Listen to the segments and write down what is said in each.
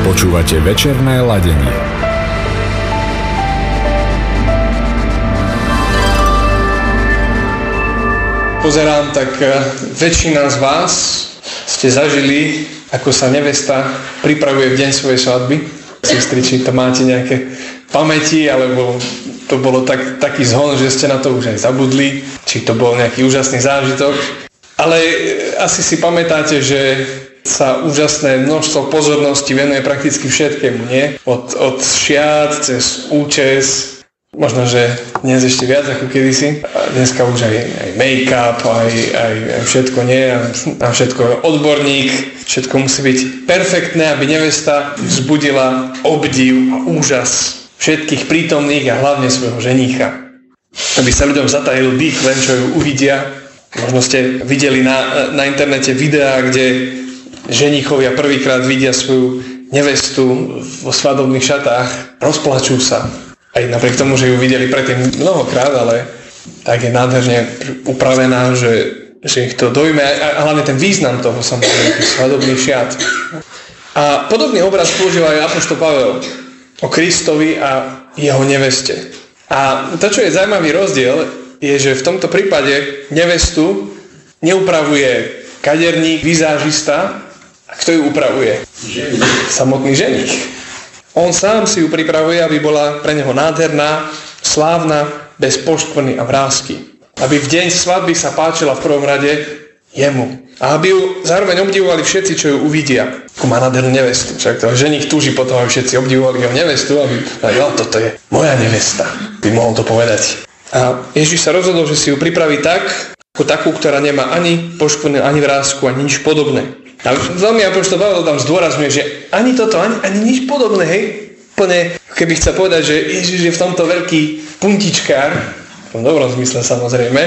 Počúvate večerné ladenie. Pozerám, tak väčšina z vás ste zažili, ako sa nevesta pripravuje v deň svojej svadby. Sestry, či to máte nejaké pamäti, alebo to bolo taký zhon, že ste na to už aj zabudli, či to bol nejaký úžasný zážitok. Ale asi si pamätáte, že sa úžasné množstvo pozornosti venuje prakticky všetkému, nie? Od šiat cez účes, možno, že dnes ešte viac ako kedysi. A dneska už aj make-up, aj všetko nie, a všetko odborník. Všetko musí byť perfektné, aby nevesta vzbudila obdiv a úžas všetkých prítomných a hlavne svojho ženícha. Aby sa ľuďom zatajil dých, len čo ju uvidia. Možno ste videli na internete videá, kde ženíchovia prvýkrát vidia svoju nevestu vo svadobných šatách, rozplačú sa. Aj napriek tomu, že ju videli predtým mnohokrát, ale tak je nádherne upravená, že ich to dojme, a hlavne ten význam toho samozrejme tých svadobných šiat. A podobný obraz používa aj apoštol Pavel o Kristovi a jeho neveste. A to, čo je zaujímavý rozdiel, je, že v tomto prípade nevestu neupravuje kaderník, vizážista. A kto ju upravuje? Samotný ženích. On sám si ju pripravuje, aby bola pre neho nádherná, slávna, bez poškvrny a vrásky. Aby v deň svadby sa páčila v prvom rade jemu. A aby ju zároveň obdivovali všetci, čo ju uvidia. Ako má nádhernú nevestu. Však to ženích túži potom, aby všetci obdivovali jeho nevestu, aby toto je moja nevesta. By mohol to povedať. A Ježiš sa rozhodol, že si ju pripraví tak, ako takú, ktorá nemá ani poškvrnu, ani vrásku, ani nič podobné. A veľmi apoštol Pavel tam zdôrazňuje, že ani toto, ani nič podobné, hej. Plne, keby chcel povedať, že Ježiš je v tomto veľký puntičkár, v tom dobrom zmysle samozrejme,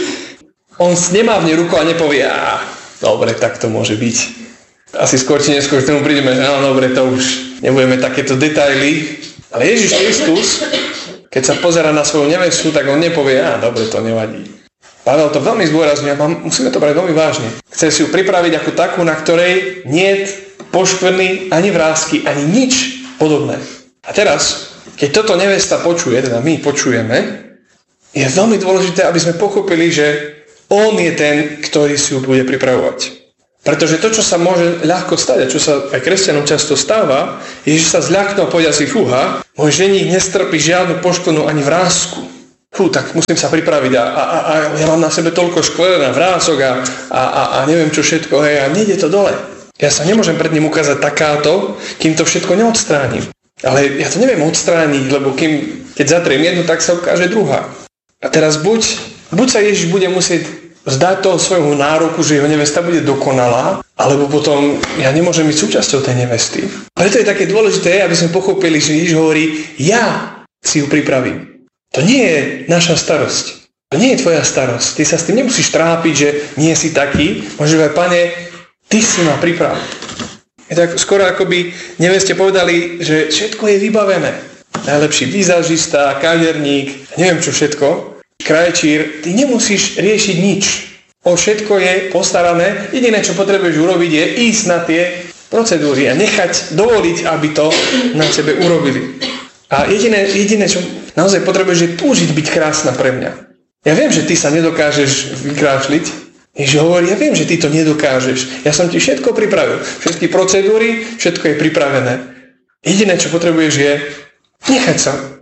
on nemávne rukou a nepovie, dobre, tak to môže byť. Asi skôr či neskôr k tomu prídeme, že dobre, to už nebudeme takéto detaily. Ale Ježiš Kristus, keď sa pozerá na svoju nevestu, tak on nepovie, dobre, to nevadí. Pavel to veľmi zdôrazňuje, musíme to brať veľmi vážne. Chce si ju pripraviť ako takú, na ktorej niet poškvrny, ani vrásky, ani nič podobné. A teraz, keď toto nevesta počuje, teda my počujeme, je veľmi dôležité, aby sme pochopili, že on je ten, ktorý si ju bude pripravovať. Pretože to, čo sa môže ľahko stať, a čo sa aj kresťanom často stáva, je, že sa zľaknú a povedia si, fúha, môj ženích nestrpí žiadnu poškvrnu ani vrásku. Tak musím sa pripraviť a ja mám na sebe toľko škvrn a vrások a neviem čo všetko, hej, a nejde to dole. Ja sa nemôžem pred ním ukázať takáto, kým to všetko neodstránim. Ale ja to neviem odstrániť, lebo keď zatriem jednu, tak sa ukáže druhá. A teraz buď sa Ježiš bude musieť vzdať toho svojho nároku, že jeho nevesta bude dokonalá, alebo potom ja nemôžem byť súčasťou tej nevesty. Preto je také dôležité, aby sme pochopili, že Ježiš hovorí, ja si ju pripravím. To nie je naša starosť. To nie je tvoja starosť. Ty sa s tým nemusíš trápiť, že nie si taký. Môžeš aj, Pane, ty si ma priprav. Je tak skoro ako by neveste povedali, že všetko je vybavené. Najlepší vizážista, kaderník, neviem čo všetko. Krajčír, ty nemusíš riešiť nič. O všetko je postarané. Jediné, čo potrebuješ urobiť, je ísť na tie procedúry a dovoliť, aby to na tebe urobili. A jediné, čo naozaj potrebuješ, je túžiť byť krásna pre mňa. Ja viem, že ty sa nedokážeš vykrášliť. Ježiš hovorí, ja viem, že ty to nedokážeš. Ja som ti všetko pripravil. Všetky procedúry, všetko je pripravené. Jediné, čo potrebuješ, je nechať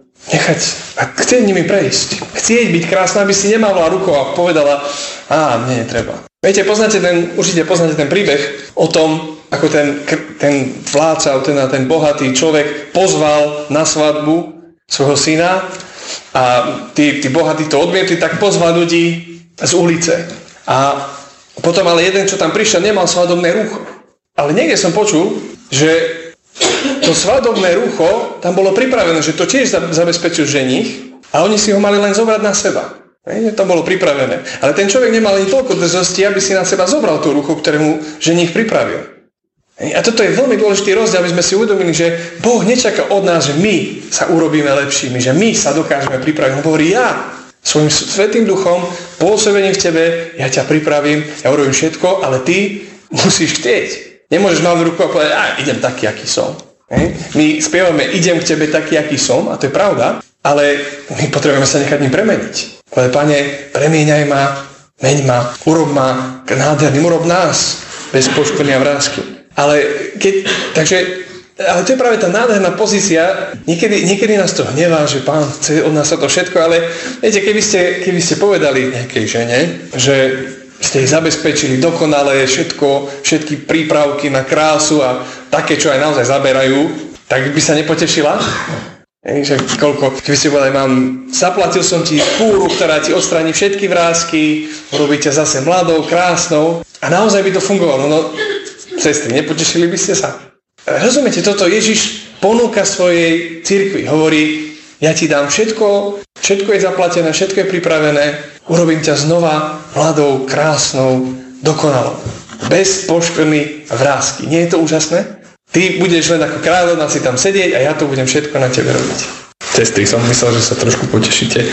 a chcieť nimi prejsť. Chcieť byť krásna, aby si nemávla rukou a povedala, mne netreba. Viete, určite poznáte ten príbeh o tom, ako ten vládca, ten bohatý človek pozval na svadbu svojho syna a tí bohatí to odmietli, tak pozval ľudí z ulice. A potom ale jeden, čo tam prišiel, nemal svadobné rúcho. Ale niekde som počul, že to svadobné rúcho tam bolo pripravené, že to tiež zabezpečil ženích a oni si ho mali len zobrať na seba. To bolo pripravené. Ale ten človek nemal ani toľko drzosti, aby si na seba zobral to rúcho, ktoré mu ženích pripravil. A toto je veľmi dôležitý rozdiel, aby sme si uvedomili, že Boh nečaká od nás, že my sa urobíme lepšími, že my sa dokážeme pripraviť. On hovorí, ja svojím svätým duchom, pôsobením v tebe, ja ťa pripravím, ja urobím všetko, ale ty musíš chcieť. Nemôžeš mať v ruku a povedať, idem taký, aký som. My spievame, idem k tebe taký, aký som, a to je pravda, ale my potrebujeme sa nechať ním premeniť. Ale Pane, premieňaj ma, meň ma, urob ma nádherným, urob nás bez poškvrny a vrásky. Ale to je práve tá nádherná pozícia. Niekedy nás to hnevá, že Pán chce od nás to všetko, ale viete, keby ste povedali nejakej žene, že ste ich zabezpečili dokonale všetky prípravky na krásu a také, čo aj naozaj zaberajú, tak by sa nepotešila? Že keby ste povedali, zaplatil som ti kúru, ktorá ti odstráni všetky vrásky, urobíte zase mladou, krásnou a naozaj by to fungovalo. No, sestry, nepotešili by ste sa? Rozumiete, toto Ježiš ponúka svojej cirkvi. Hovorí, ja ti dám všetko je zaplatené, všetko je pripravené, urobím ťa znova mladou, krásnou, dokonalou. Bez poškvrny a vrásky. Nie je to úžasné? Ty budeš len ako kráľovná si tam sedieť a ja to budem všetko na tebe robiť. Sestry, som myslel, že sa trošku potešíte.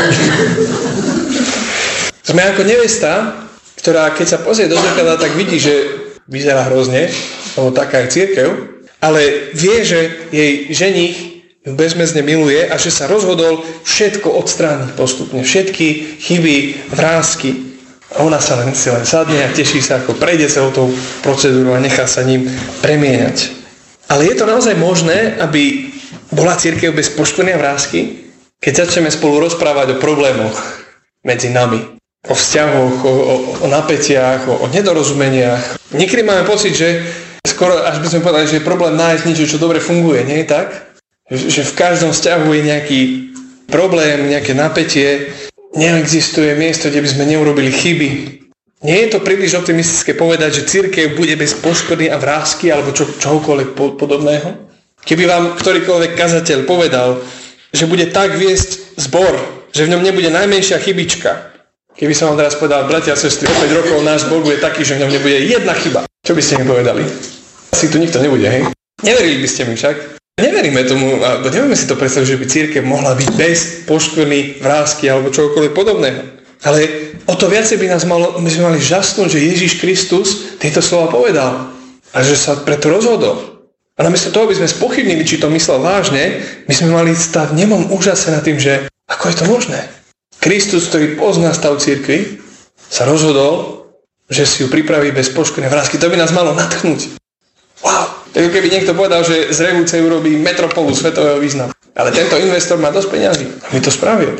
Sme ako nevesta, ktorá keď sa pozrie do zrkadla, tak vidí, že vyzerá hrozne, lebo taká je cirkev, ale vie, že jej ženích ju bezmezne miluje a že sa rozhodol všetko odstrániť postupne. Všetky chyby, vrásky. A ona sa len sadne a teší sa, ako prejde celou tou procedúrou a nechá sa ním premieňať. Ale je to naozaj možné, aby bola cirkev bez poškvrny a vrásky, keď začneme spolu rozprávať o problémoch medzi nami, o vzťahoch, o napätiach, o nedorozumeniach. Niekedy máme pocit, že skoro až by sme povedali, že je problém nájsť niečo, čo dobre funguje, nie je tak? Že v každom vzťahu je nejaký problém, nejaké napätie, neexistuje miesto, kde by sme neurobili chyby. Nie je to príliš optimistické povedať, že cirkev bude bez poškvrny a vrásky alebo čohokoľvek podobného? Keby vám ktorýkoľvek kazateľ povedal, že bude tak viesť zbor, že v ňom nebude najmenšia chybička. Keby som vám teraz povedal, bratia a sestry, o 5 rokov náš zbor bude taký, že v ňom nebude jedna chyba. Čo by ste mi povedali? Asi tu nikto nebude, hej? Neverili by ste mi však? Neveríme tomu, alebo nevieme si to predstaviť, že by cirkev mohla byť bez poškvrny, vrásky alebo čokoľvek podobného. Ale o to viacej by my sme mali žasnúť, že Ježiš Kristus tieto slova povedal a že sa preto rozhodol. A namiesto toho, aby sme spochybnili, či to myslel vážne, my sme mali stať v nemom úžase nad tým, že ako je to možné. Kristus, ktorý pozná stav cirkvi, sa rozhodol, že si ju pripraví bez poškvrny vrásky. To by nás malo nadchnúť. Wow! Tak keby niekto povedal, že z Revúcej urobí metropolu svetového významu. Ale tento investor má dosť peňazí. A my to spravil.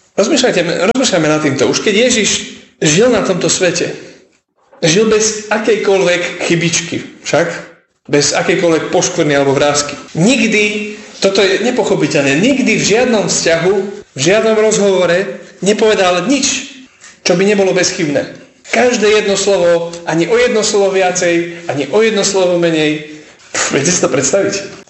Rozmýšľajme nad týmto. Už keď Ježiš žil na tomto svete, žil bez akejkoľvek chybičky. Však? Bez akejkoľvek poškvrny alebo vrásky. Nikdy, toto je nepochopiteľné, nikdy v žiadnom vzťahu, v žiadnom rozhovore nepovedal nič, čo by nebolo bezchybné. Každé jedno slovo, ani o jedno slovo viacej, ani o jedno slovo menej. Viete si to predstaviť?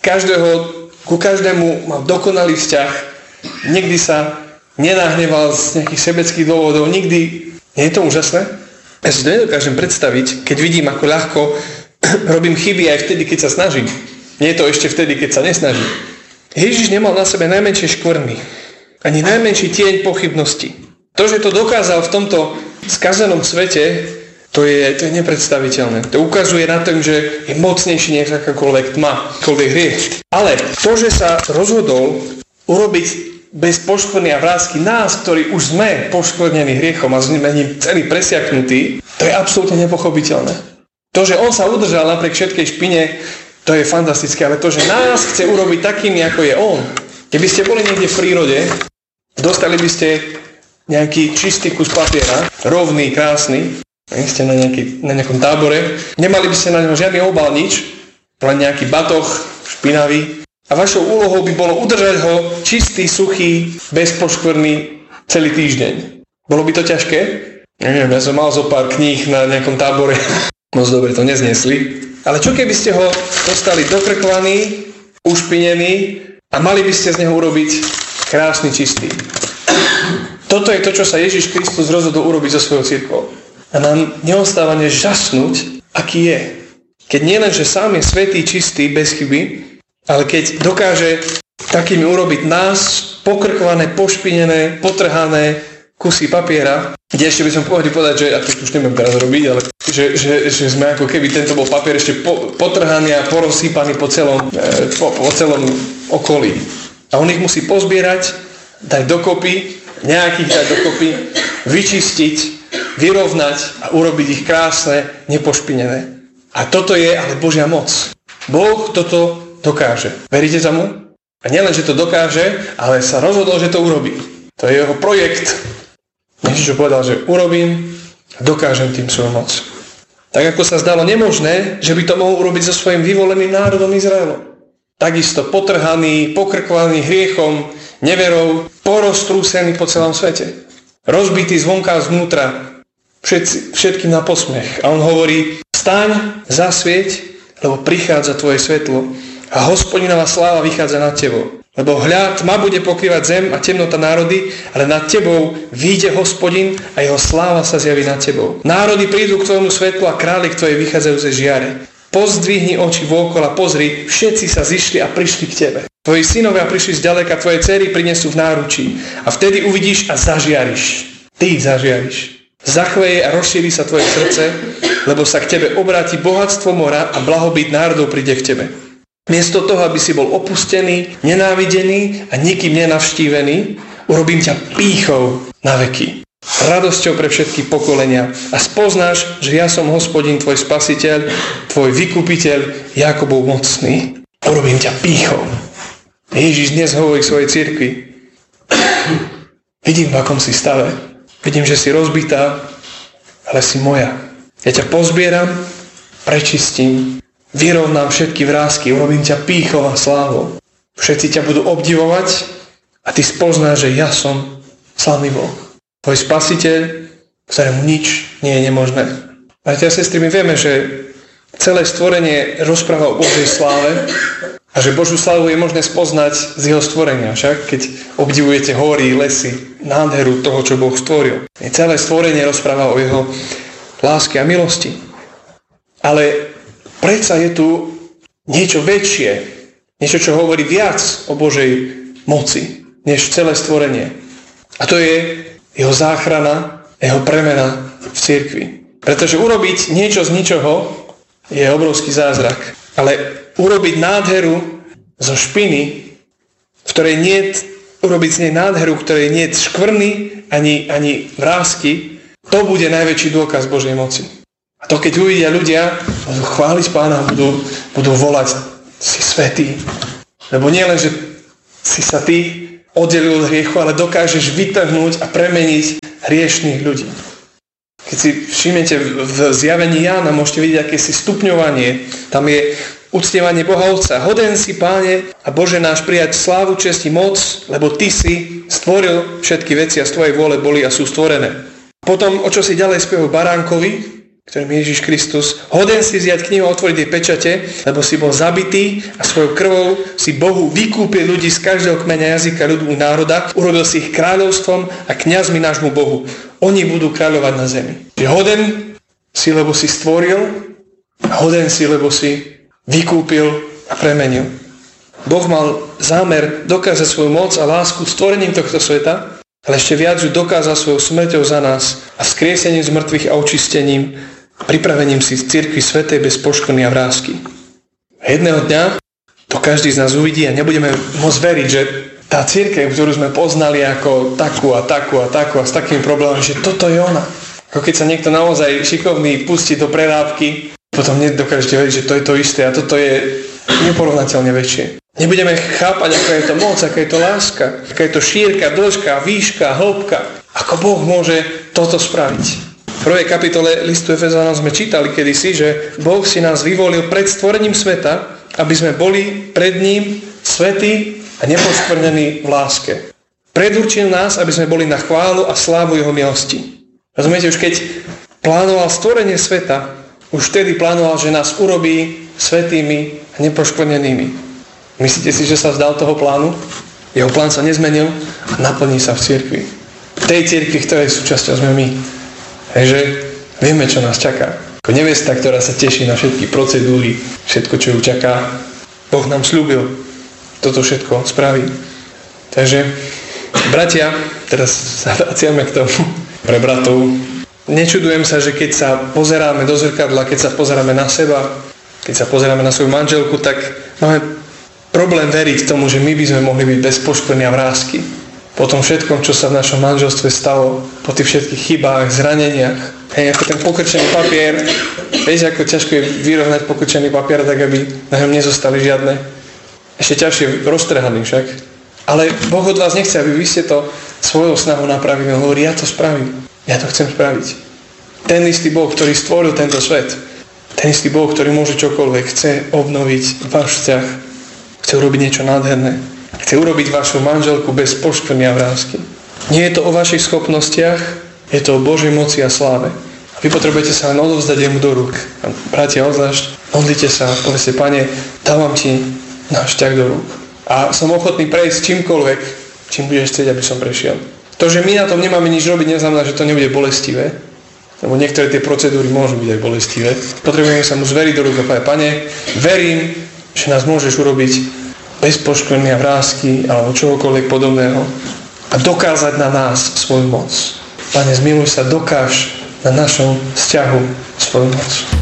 Ku každému mal dokonalý vzťah, nikdy sa nenahneval z nejakých sebeckých dôvodov, nikdy. Nie je to úžasné? Ja si to nedokážem predstaviť, keď vidím, ako ľahko robím chyby aj vtedy, keď sa snažím. Nie je to ešte vtedy, keď sa nesnažím. Ježiš nemal na sebe najmenšie škvrny, ani najmenší tieň pochybnosti. To, že to dokázal v tomto skazenom svete, to je nepredstaviteľné. To ukazuje na tom, že je mocnejší než akákoľvek tma, akákoľvek hriech. Ale to, že sa rozhodol urobiť bez poškvrny a vrásky nás, ktorí už sme poškvrnení hriechom a sme ním celý presiaknutí, to je absolútne nepochopiteľné. To, že on sa udržal napriek všetkej špine, to je fantastické, ale to, že nás chce urobiť takými, ako je on. Keby ste boli niekde v prírode, dostali by ste nejaký čistý kus papiera, rovný, krásny, ste na nejakom tábore, nemali by ste na ňom žiadny obal, nič, len nejaký batoh, špinavý. A vašou úlohou by bolo udržať ho čistý, suchý, bez poškvrny celý týždeň. Bolo by to ťažké? Neviem, ja som mal zo pár kníh na nejakom tábore, moc dobre to nezniesli. Ale čo keby ste ho dostali dokrkvaný, ušpinený a mali by ste z neho urobiť krásny, čistý. Toto je to, čo sa Ježiš Kristus rozhodol urobiť so svojou cirkvou. A nám neostáva než žasnúť, aký je. Keď nie len, že sám je svätý, čistý, bez chyby, ale keď dokáže takými urobiť nás, pokrkvané, pošpinené, potrhané kusy papiera, Kde ešte by som mohli povedať, že, a to už neviem teraz robiť, ale že sme ako keby tento bol papier ešte potrhaný a porozsýpaný po celom okolí. A on ich musí pozbierať, dať dokopy, vyčistiť, vyrovnať a urobiť ich krásne, nepošpinené. A toto je ale Božia moc. Boh toto dokáže. Veríte tomu? A nielen, že to dokáže, ale sa rozhodol, že to urobí. To je jeho projekt. Ježiš povedal, že urobím a dokážem tým svoju moc. Tak ako sa zdalo nemožné, že by to mohol urobiť so svojím vyvoleným národom Izraelom. Takisto potrhaný, pokrkvaný hriechom, neverou, poroztrúsený po celom svete. Rozbitý zvonka a zvnútra, všetkým na posmech. A on hovorí, vstaň, zasvieť, lebo prichádza tvoje svetlo a Hospodinová sláva vychádza nad tebou. Lebo hľa, tma bude pokrývať zem a temnota národy, ale nad tebou vyjde Hospodin a jeho sláva sa zjaví nad tebou. Národy prídu k tvojmu svetlu a králi k tvojej vychádzajú ze žiare. Pozdvihni oči vôkola, pozri, všetci sa zišli a prišli k tebe. Tvoji synovia prišli zďaleka, tvoje dcery prinesú v náručí. A vtedy uvidíš a zažiariš. Ty zažiariš. Zachveje a rozšíri sa tvoje srdce, lebo sa k tebe obráti bohatstvo mora a blahobyt národov príde k tebe. Miesto toho, aby si bol opustený, nenávidený a nikým nenavštívený, urobím ťa pýchou na veky. Radosťou pre všetky pokolenia a spoznáš, že ja som Hospodin, tvoj spasiteľ, tvoj vykupiteľ, Jakobov mocný. Urobím ťa pýchou. Ježiš dnes hovorí svojej cirkvi. Vidím, v akom si stave. Vidím, že si rozbitá, ale si moja. Ja ťa pozbieram, prečistím, vyrovnám všetky vrásky, urobím ťa pýchou a slávou. Všetci ťa budú obdivovať a ty spoznáš, že ja som slavný Boh. Tvoj spasiteľ, ktorému nič nie je nemožné. Bratia a sestry, my vieme, že celé stvorenie rozpráva o Božej sláve a že Božiu slávu je možné spoznať z jeho stvorenia. Však keď obdivujete hory, lesy, nádheru toho, čo Boh stvoril. Celé stvorenie rozpráva o jeho láske a milosti. Ale predsa je tu niečo väčšie, niečo, čo hovorí viac o Božej moci, než celé stvorenie. A to je jeho záchrana, jeho premena v cirkvi. Pretože urobiť niečo z ničoho je obrovský zázrak. Ale urobiť nádheru zo špiny, v ktorej urobiť z nej nádheru, v ktorej nie je škvrny ani vrásky, to bude najväčší dôkaz Božej moci. A to keď uvidia ľudia, budú chváliť Pána, budú volať, si svätý. Lebo nie len, že si sa ty oddelil od hriechu, ale dokážeš vytrhnúť a premeniť hriešných ľudí. Keď si všimnete v zjavení Jána, môžete vidieť akési stupňovanie. Tam je uctievanie Boha Otca. Hoden si, Páne a Bože náš, prijať slávu, česť i moc, lebo Ty si stvoril všetky veci a z Tvojej vôle boli a sú stvorené. Potom, o čo si ďalej spieval Baránkovi, ktorým je Ježiš Kristus, hoden si vziať knihu a otvoriť jej pečate, lebo si bol zabitý a svojou krvou si Bohu vykúpil ľudí z každého kmeňa, jazyka, ľudu, národa, urobil si ich kráľovstvom a kňazmi nášmu Bohu. Oni budú kráľovať na zemi. Čiže hoden si, lebo si stvoril, a hoden si, lebo si vykúpil a premenil. Boh mal zámer dokázať svoju moc a lásku stvorením tohto sveta, ale ešte viac ju dokázal svojou smrťou za nás a vzkriesením z mŕtvych a očistením a pripravením si cirkvi svätej bez poškvrny a vrásky. A jedného dňa to každý z nás uvidí a nebudeme môcť veriť, že tá cirkev, ktorú sme poznali ako takú a s takými problémami, že toto je ona. Ako keď sa niekto naozaj šikovný pustí do prerábky, potom nedokážete veriť, že to je to isté a toto je neporovnateľne väčšie. Nebudeme chápať, aká je to moc, aká je to láska, aká je to šírka, dĺžka, výška, hĺbka. Ako Boh môže toto spraviť. V 1. kapitole listu Efezanom sme čítali kedysi, že Boh si nás vyvolil pred stvorením sveta, aby sme boli pred ním svätí a nepoškvrnení v láske. Predurčil nás, aby sme boli na chválu a slávu jeho milosti. Rozumiete, už keď plánoval stvorenie sveta, už vtedy plánoval, že nás urobí svätými a nepoškvrnenými. Myslíte si, že sa vzdal toho plánu? Jeho plán sa nezmenil a naplní sa v cirkvi. V tej cirkvi, ktorej súčasťou sme my. Takže vieme, čo nás čaká. Ako nevesta, ktorá sa teší na všetky procedúry, všetko, čo ju čaká. Boh nám sľúbil toto všetko spraví. Takže, bratia, teraz sa vraciame k tomu. pre bratov. Nečudujem sa, že keď sa pozeráme do zrkadla, keď sa pozeráme na seba, keď sa pozeráme na svoju manželku, tak máme problém veriť tomu, že my by sme mohli byť bez poškvrny a vrásky. Po tom všetkom, čo sa v našom manželstve stalo, po tých všetkých chybách, zraneniach, ako ten pokrčený papier, vieš, ako ťažko je vyrovnať pokrčený papier, tak aby na ňom nezostali žiadne. Ešte ťažšie roztrhaný však. Ale Boh od vás nechce, aby vy ste to svojou snahou napravili. On hovorí, ja to spravím. Ja to chcem spraviť. Ten istý Boh, ktorý stvoril tento svet, ten istý Boh, ktorý môže čokoľvek, chce obnoviť váš vzťah, chce urobiť niečo nádherné. Chce urobiť vašu manželku bez poškvrny a vrásky. Nie je to o vašich schopnostiach, je to o Božej moci a sláve. A vy potrebujete sa len odovzdať jemu do rúk. A bratia, obzvlášť, modlite sa a povedzte, Pane, dávam ti náš vzťah do rúk. A som ochotný prejsť čímkoľvek, čím budeš chcieť, aby som prešiel. To, že my na tom nemáme nič robiť, neznamená, že to nebude bolestivé. Lebo niektoré tie procedúry môžu byť aj bolestivé. Potrebujeme sa mu zveriť do rúk a povedať, Pane, verím, že nás môžeš urobiť bez poškvrny a vrásky alebo čohokoľvek podobného a dokázať na nás svoju moc. Pane, zmiluj sa, dokáž na našom vzťahu svoju moc.